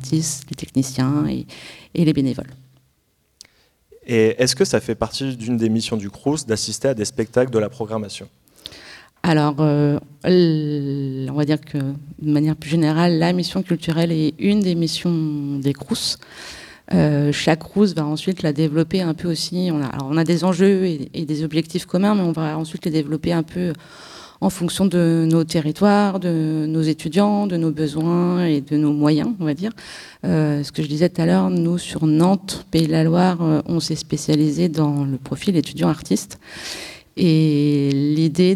artistes, les techniciens et les bénévoles. Et est-ce que ça fait partie d'une des missions du Crous d'assister à des spectacles de la programmation ? Alors, on va dire que de manière plus générale, la mission culturelle est une des missions des Crous. Chaque Crous va ensuite la développer un peu aussi. On a des enjeux et des objectifs communs, mais on va ensuite les développer un peu en fonction de nos territoires, de nos étudiants, de nos besoins et de nos moyens, on va dire. Ce que je disais tout à l'heure, nous, sur Nantes, Pays de la Loire, on s'est spécialisé dans le profil étudiant-artiste. Et l'idée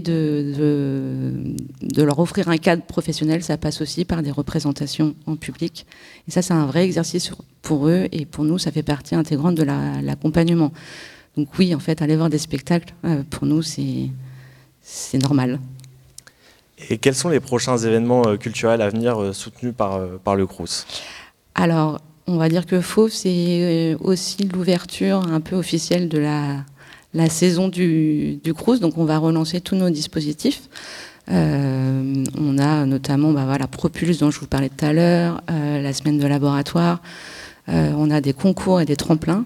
de leur offrir un cadre professionnel, ça passe aussi par des représentations en public. Et ça, c'est un vrai exercice pour eux. Et pour nous, ça fait partie intégrante de l'accompagnement. Donc oui, en fait, aller voir des spectacles, pour nous, c'est normal. Et quels sont les prochains événements culturels à venir soutenus par le Crous ? Alors, on va dire que Fauve, c'est aussi l'ouverture un peu officielle de la saison du Crous. Donc, on va relancer tous nos dispositifs. On a notamment Propulse, dont je vous parlais tout à l'heure, la semaine de laboratoire. On a des concours et des tremplins.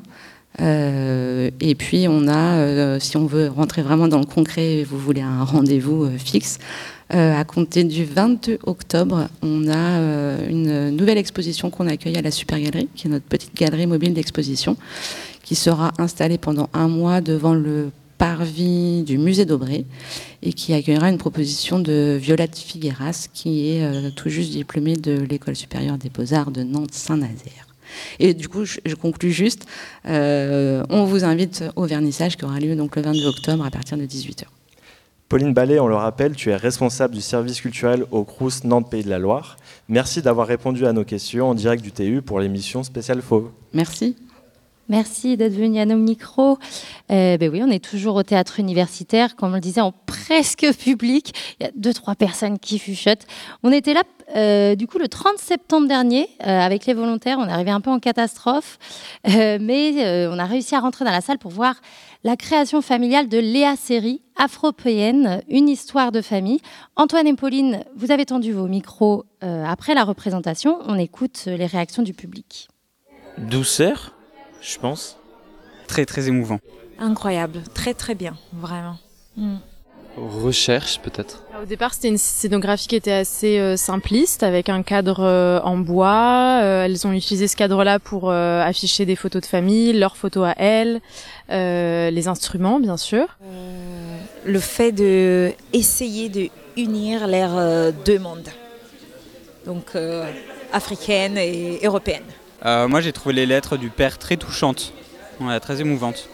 Et puis on a, si on veut rentrer vraiment dans le concret, vous voulez un rendez-vous fixe, à compter du 22 octobre, on a une nouvelle exposition qu'on accueille à la Super Galerie, qui est notre petite galerie mobile d'exposition, qui sera installée pendant un mois devant le parvis du musée d'Aubray et qui accueillera une proposition de Violette Figueras, qui est tout juste diplômée de l'École supérieure des beaux-arts de Nantes-Saint-Nazaire. Et du coup, je conclus juste, on vous invite au vernissage qui aura lieu donc le 22 octobre à partir de 18h. Pauline Ballet, on le rappelle, tu es responsable du service culturel au Crous Nantes Pays de la Loire. Merci d'avoir répondu à nos questions en direct du TU pour l'émission spéciale Fauve. Merci. Merci d'être venu à nos micros. Oui, on est toujours au théâtre universitaire, comme on le disait, en presque public. Il y a 2-3 personnes qui chuchotent. On était là, du coup, le 30 septembre dernier, avec les volontaires. On est arrivé un peu en catastrophe, mais on a réussi à rentrer dans la salle pour voir la création familiale de Léa Seri, Afropéenne, une histoire de famille. Antoine et Pauline, vous avez tendu vos micros après la représentation. On écoute les réactions du public. Douceur, je pense. Très, très émouvant. Incroyable, très très bien, vraiment. Recherche peut-être. Au départ, c'était une scénographie qui était assez simpliste, avec un cadre en bois. Elles ont utilisé ce cadre-là pour afficher des photos de famille, leurs photos à elles, les instruments, bien sûr. Le fait de essayer de unir leurs deux mondes, donc africaine et européenne. Moi, j'ai trouvé les lettres du père très touchantes, très émouvantes.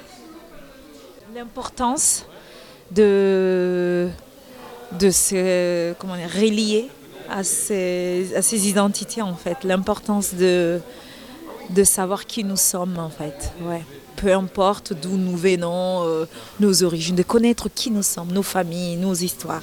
L'importance de se relier à ces identités, en fait. L'importance de savoir qui nous sommes, en fait. Ouais. Peu importe d'où nous venons, nos origines, de connaître qui nous sommes, nos familles, nos histoires.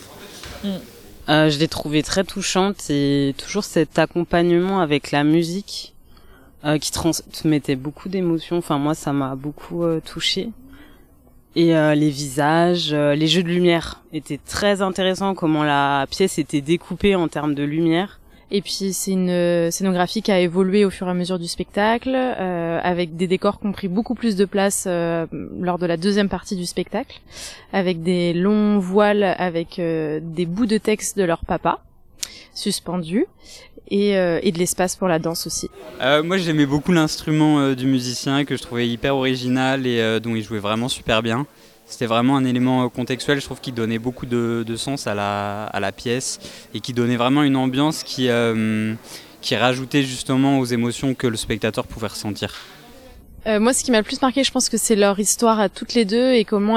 Je l'ai trouvée très touchante et toujours cet accompagnement avec la musique qui transmettait beaucoup d'émotions. Enfin, moi, ça m'a beaucoup touchée. Et les visages, les jeux de lumière étaient très intéressants, comment la pièce était découpée en termes de lumière. Et puis c'est une scénographie qui a évolué au fur et à mesure du spectacle, avec des décors qui ont pris beaucoup plus de place lors de la deuxième partie du spectacle, avec des longs voiles avec des bouts de texte de leur papa suspendus. Et de l'espace pour la danse aussi. Moi j'aimais beaucoup l'instrument du musicien que je trouvais hyper original et dont il jouait vraiment super bien. C'était vraiment un élément contextuel, je trouve qu'il donnait beaucoup de sens à la pièce et qui donnait vraiment une ambiance qui rajoutait justement aux émotions que le spectateur pouvait ressentir. Moi, ce qui m'a le plus marqué, je pense que c'est leur histoire à toutes les deux et tout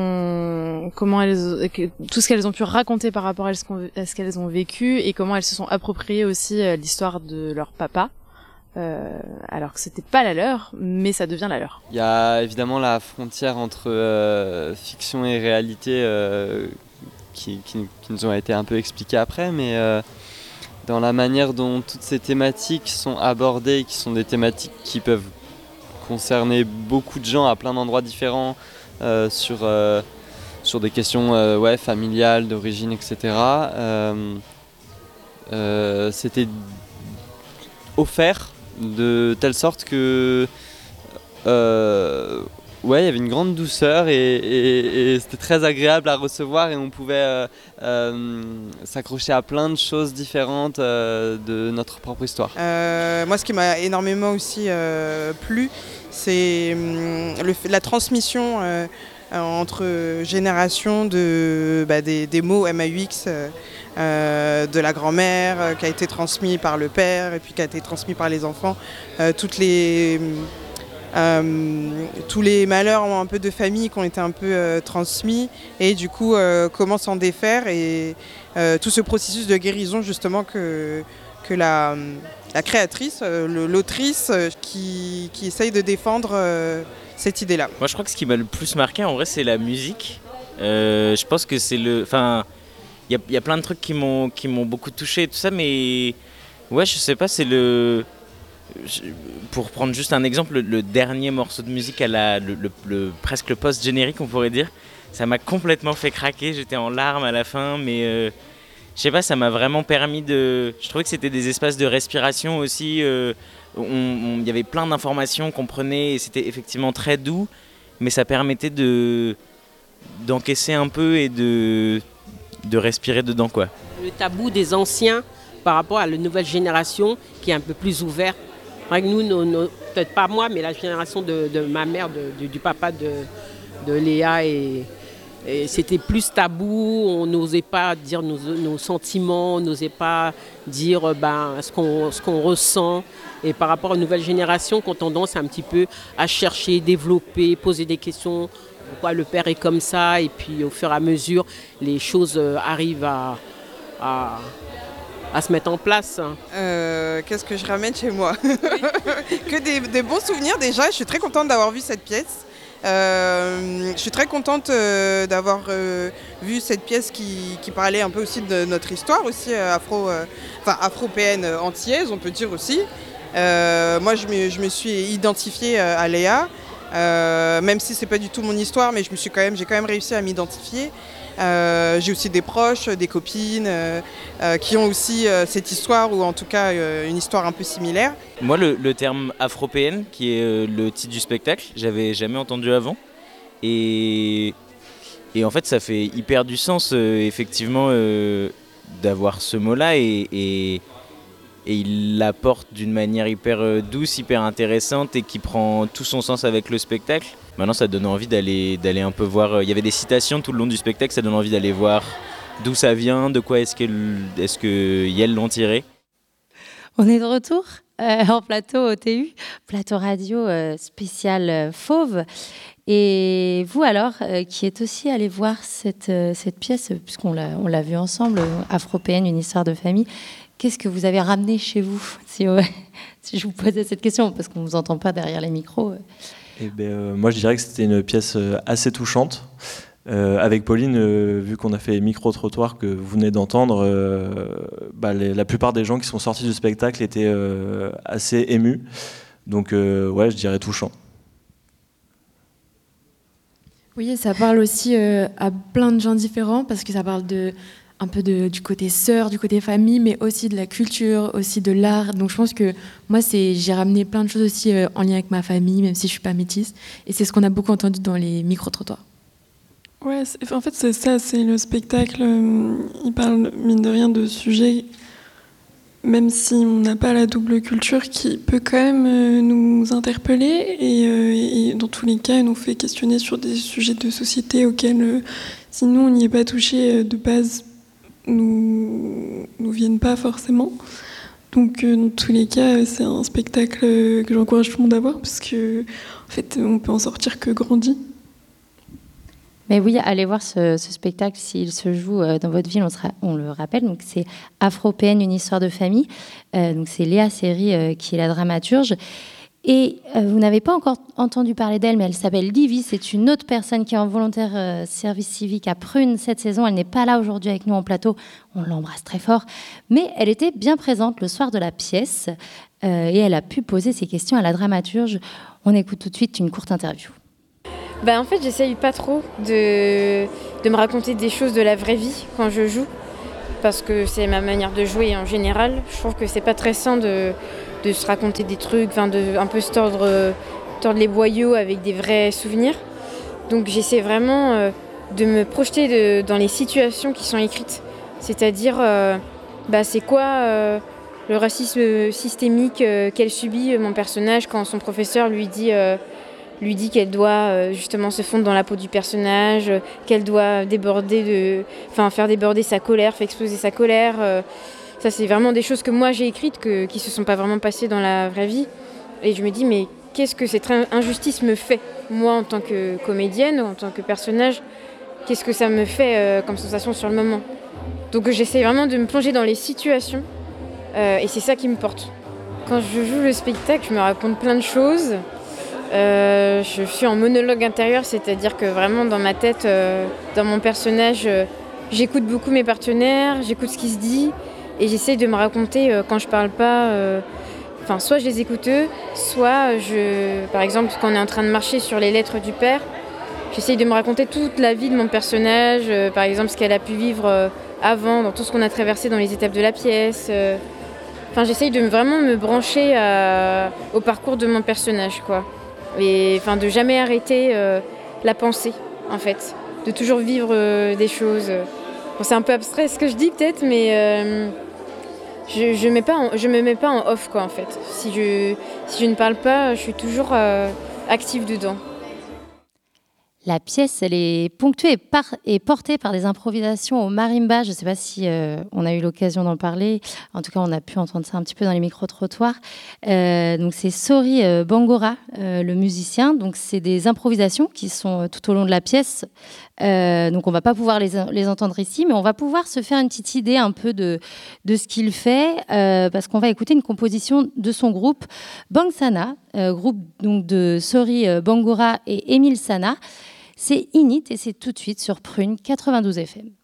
ce qu'elles ont pu raconter par rapport à ce qu'elles ont vécu et comment elles se sont appropriées aussi l'histoire de leur papa, alors que c'était pas la leur, mais ça devient la leur. Il y a évidemment la frontière entre fiction et réalité qui nous ont été un peu expliquées après, mais dans la manière dont toutes ces thématiques sont abordées, qui sont des thématiques qui peuvent concerner beaucoup de gens à plein d'endroits différents sur des questions familiales, d'origine, etc. C'était offert de telle sorte que ouais, il y avait une grande douceur et c'était très agréable à recevoir et on pouvait s'accrocher à plein de choses différentes de notre propre histoire. Moi, ce qui m'a énormément aussi plu, c'est la transmission entre générations des mots MAUX de la grand-mère qui a été transmis par le père et puis qui a été transmis par les enfants. Tous les malheurs un peu de famille qui ont été un peu transmis et du coup comment s'en défaire et tout ce processus de guérison justement que la créatrice, l'autrice qui essaye de défendre cette idée-là. Moi je crois que ce qui m'a le plus marqué en vrai c'est la musique. Je pense que c'est enfin il y a plein de trucs qui m'ont beaucoup touché et tout ça, mais ouais je sais pas, c'est pour prendre juste un exemple, le dernier morceau de musique à presque le post-générique on pourrait dire, ça m'a complètement fait craquer, j'étais en larmes à la fin, mais je sais pas, ça m'a vraiment permis je trouvais que c'était des espaces de respiration aussi, il y avait plein d'informations qu'on prenait et c'était effectivement très doux, mais ça permettait d'encaisser un peu et de respirer dedans quoi. Le tabou des anciens par rapport à la nouvelle génération qui est un peu plus ouverte. Nous, peut-être pas moi, mais la génération de ma mère, du papa de Léa, et c'était plus tabou, on n'osait pas dire nos sentiments, on n'osait pas dire ce qu'on ressent. Et par rapport aux nouvelles générations qui ont tendance un petit peu à chercher, développer, poser des questions, pourquoi le père est comme ça, et puis au fur et à mesure, les choses arrivent à se mettre en place. Qu'est-ce que je ramène chez moi? Que des bons souvenirs déjà. Je suis très contente d'avoir vu cette pièce. Je suis très contente d'avoir vu cette pièce qui parlait un peu aussi de notre histoire aussi afropéenne antillaise, on peut dire aussi. Moi, je me suis identifiée à Léa, même si c'est pas du tout mon histoire, mais j'ai quand même réussi à m'identifier. J'ai aussi des proches, des copines qui ont aussi cette histoire ou en tout cas une histoire un peu similaire. Moi le terme afropéenne qui est le titre du spectacle, j'avais jamais entendu avant et en fait ça fait hyper du sens effectivement d'avoir ce mot-là et il l'apporte d'une manière hyper douce, hyper intéressante et qui prend tout son sens avec le spectacle. Maintenant, ça donne envie d'aller un peu voir. Il y avait des citations tout le long du spectacle, ça donne envie d'aller voir d'où ça vient, de quoi est-ce que Yel l'ont tiré. On est de retour en plateau au TU, plateau radio spécial Fauve. Et vous alors, qui êtes aussi allé voir cette pièce, puisqu'on l'a vue ensemble, Afropéenne, une histoire de famille, qu'est-ce que vous avez ramené chez vous si je vous posais cette question, parce qu'on ne vous entend pas derrière les micros. Moi, je dirais que c'était une pièce assez touchante. Avec Pauline, vu qu'on a fait micro-trottoir que vous venez d'entendre, la plupart des gens qui sont sortis du spectacle étaient assez émus. Donc, ouais, je dirais touchant. Oui, ça parle aussi à plein de gens différents, parce que ça parle un peu du côté sœur, du côté famille, mais aussi de la culture, aussi de l'art. Donc je pense que moi, j'ai ramené plein de choses aussi en lien avec ma famille, même si je ne suis pas métisse. Et c'est ce qu'on a beaucoup entendu dans les micro-trottoirs. Ouais, en fait, c'est ça, c'est le spectacle. Il parle, mine de rien, de sujets, même si on n'a pas la double culture, qui peut quand même nous interpeller et dans tous les cas, nous fait questionner sur des sujets de société auxquels, si nous, on n'y est pas touché de base, nous viennent pas forcément. Donc dans tous les cas, c'est un spectacle que j'encourage tout le monde à voir parce que en fait, on peut en sortir que grandi. Mais oui, allez voir ce spectacle s'il se joue dans votre ville, on le rappelle. Donc c'est Afropéenne, une histoire de famille. Donc c'est Léa Seri qui est la dramaturge. Et vous n'avez pas encore entendu parler d'elle, mais elle s'appelle Livy. C'est une autre personne qui est en volontaire service civique à Prune cette saison. Elle n'est pas là aujourd'hui avec nous en plateau. On l'embrasse très fort. Mais elle était bien présente le soir de la pièce et elle a pu poser ses questions à la dramaturge. On écoute tout de suite une courte interview. En fait, j'essaye pas trop de me raconter des choses de la vraie vie quand je joue, parce que c'est ma manière de jouer en général. Je trouve que c'est pas très sain de de se raconter des trucs, de un peu se tordre les boyaux avec des vrais souvenirs. Donc j'essaie vraiment de me projeter dans les situations qui sont écrites. C'est-à-dire, c'est quoi le racisme systémique qu'elle subit, mon personnage, quand son professeur lui dit qu'elle doit justement se fondre dans la peau du personnage, qu'elle doit faire déborder sa colère, faire exploser sa colère. Ça, c'est vraiment des choses que moi j'ai écrites, qui ne se sont pas vraiment passées dans la vraie vie. Et je me dis, mais qu'est-ce que cette injustice me fait, moi, en tant que comédienne, en tant que personnage? Qu'est-ce que ça me fait comme sensation sur le moment? Donc j'essaie vraiment de me plonger dans les situations, et c'est ça qui me porte. Quand je joue le spectacle, je me raconte plein de choses. Je suis en monologue intérieur, c'est-à-dire que vraiment dans ma tête, dans mon personnage, j'écoute beaucoup mes partenaires, j'écoute ce qui se dit, et j'essaie de me raconter quand je parle pas. Soit je les écoute eux, soit par exemple, quand on est en train de marcher sur les lettres du père, j'essaye de me raconter toute la vie de mon personnage, par exemple ce qu'elle a pu vivre avant, dans tout ce qu'on a traversé dans les étapes de la pièce. J'essaye de vraiment me brancher au parcours de mon personnage, quoi. Et de jamais arrêter la pensée, en fait. De toujours vivre des choses. Bon, c'est un peu abstrait ce que je dis peut-être, mais je me mets pas en off, quoi, en fait. Si je ne parle pas, je suis toujours active dedans. La pièce, elle est ponctuée et portée par des improvisations au marimba. Je ne sais pas si on a eu l'occasion d'en parler. En tout cas, on a pu entendre ça un petit peu dans les micro-trottoirs. Donc, c'est Sori Bangora, le musicien. Donc, c'est des improvisations qui sont tout au long de la pièce. Donc, on ne va pas pouvoir les entendre ici, mais on va pouvoir se faire une petite idée un peu de ce qu'il fait, parce qu'on va écouter une composition de son groupe Bangsana, groupe donc de Sori Bangora et Émile Sana. C'est Init et c'est tout de suite sur Prune 92 FM.